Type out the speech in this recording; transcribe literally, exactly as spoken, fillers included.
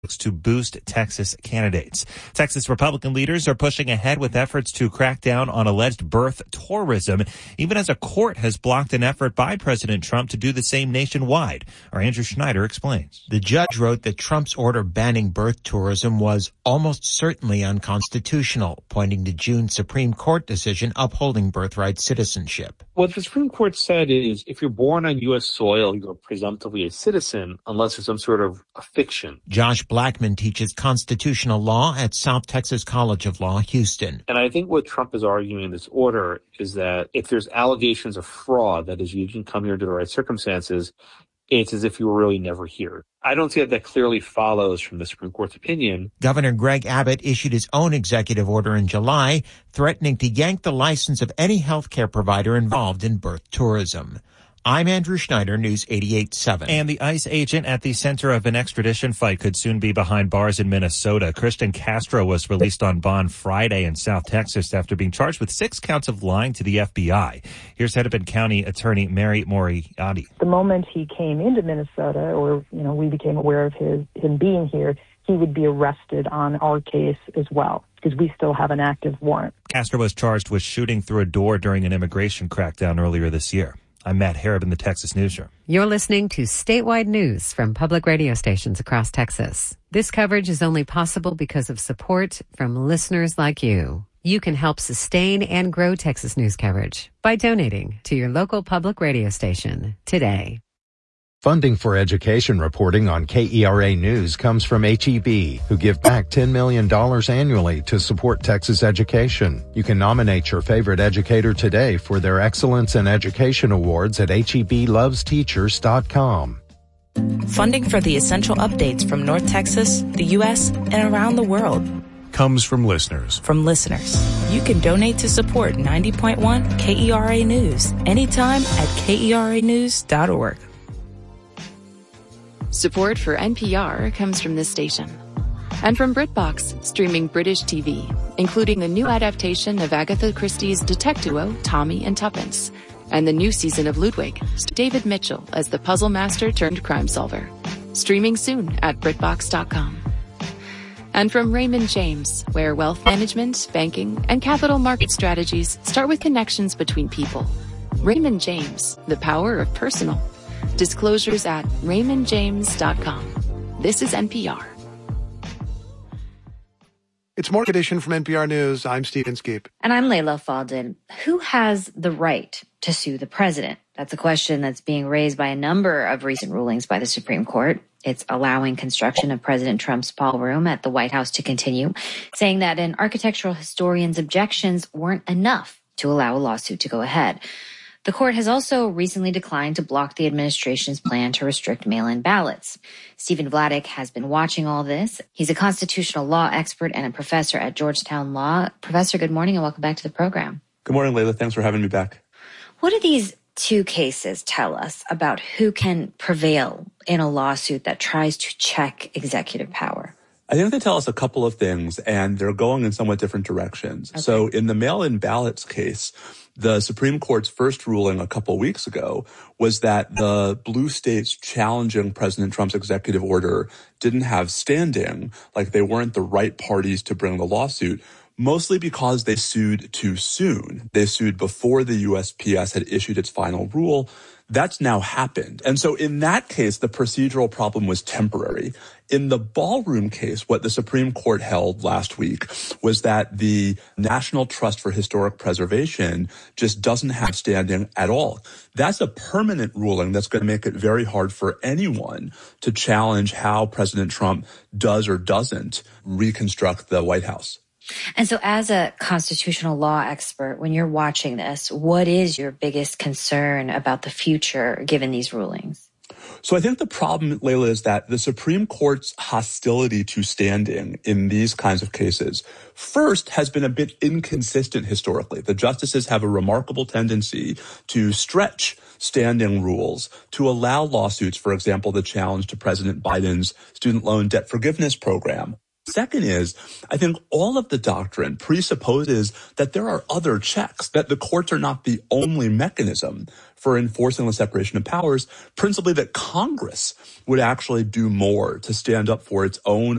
to boost Texas candidates. Texas Republican leaders are pushing ahead with efforts to crack down on alleged birth tourism, even as a court has blocked an effort by President Trump to do the same nationwide. Our Andrew Schneider explains. The judge wrote that Trump's order banning birth tourism was almost certainly unconstitutional, pointing to June's Supreme Court decision upholding birthright citizenship. What the Supreme Court said is if you're born on U S soil, you're presumptively a citizen unless there's some sort of a fiction. Josh Blackman teaches constitutional law at South Texas College of Law, Houston. And I think what Trump is arguing in this order is that if there's allegations of fraud, that is, you didn't come here under the right circumstances, it's as if you were really never here. I don't see that that clearly follows from the Supreme Court's opinion. Governor Greg Abbott issued his own executive order in July, threatening to yank the license of any healthcare provider involved in birth tourism. I'm Andrew Schneider, News eighty-eight point seven. And the ICE agent at the center of an extradition fight could soon be behind bars in Minnesota. Christian Castro was released on bond Friday in South Texas after being charged with six counts of lying to the F B I. Here's Hennepin County Attorney Mary Moriarty. The moment he came into Minnesota, or, you know, we became aware of his him being here, he would be arrested on our case as well, because we still have an active warrant. Castro was charged with shooting through a door during an immigration crackdown earlier this year. I'm Matt Harab in the Texas Newsroom. You're listening to statewide news from public radio stations across Texas. This coverage is only possible because of support from listeners like you. You can help sustain and grow Texas news coverage by donating to your local public radio station today. Funding for education reporting on K E R A News comes from H E B, who give back ten million dollars annually to support Texas education. You can nominate your favorite educator today for their Excellence in Education Awards at H E B loves teachers dot com. Funding for the essential updates from North Texas, the U S, and around the world comes from listeners. From listeners. You can donate to support ninety point one K E R A News anytime at K E R A news dot org. Support for N P R comes from this station. And from BritBox, streaming British T V, including the new adaptation of Agatha Christie's detective duo, Tommy and Tuppence, and the new season of Ludwig, David Mitchell as the puzzle master turned crime solver. Streaming soon at Brit Box dot com. And from Raymond James, where wealth management, banking, and capital market strategies start with connections between people. Raymond James, the power of personal. Disclosures at Raymond James dot com. This is N P R. It's Morning Edition from N P R News. I'm Stephen Skeep. And I'm Layla Faldin. Who has the right to sue the president? That's a question that's being raised by a number of recent rulings by the Supreme Court. It's allowing construction of President Trump's ballroom at the White House to continue, saying that an architectural historian's objections weren't enough to allow a lawsuit to go ahead. The court has also recently declined to block the administration's plan to restrict mail-in ballots. Stephen Vladeck has been watching all this. He's a constitutional law expert and a professor at Georgetown Law. Professor, good morning and welcome back to the program. Good morning, Layla. Thanks for having me back. What do these two cases tell us about who can prevail in a lawsuit that tries to check executive power? I think they tell us a couple of things, and they're going in somewhat different directions. Okay. So in the mail-in ballots case, the Supreme Court's first ruling a couple weeks ago was that the blue states challenging President Trump's executive order didn't have standing, like they weren't the right parties to bring the lawsuit, mostly because they sued too soon. They sued before the U S P S had issued its final rule. That's now happened. And so in that case, the procedural problem was temporary. In the ballroom case, what the Supreme Court held last week was that the National Trust for Historic Preservation just doesn't have standing at all. That's a permanent ruling that's going to make it very hard for anyone to challenge how President Trump does or doesn't reconstruct the White House. And so as a constitutional law expert, when you're watching this, what is your biggest concern about the future given these rulings? So I think the problem, Layla, is that the Supreme Court's hostility to standing in these kinds of cases, first, has been a bit inconsistent historically. The justices have a remarkable tendency to stretch standing rules to allow lawsuits, for example, the challenge to President Biden's student loan debt forgiveness program. Second is, I think all of the doctrine presupposes that there are other checks, that the courts are not the only mechanism for enforcing the separation of powers, principally that Congress would actually do more to stand up for its own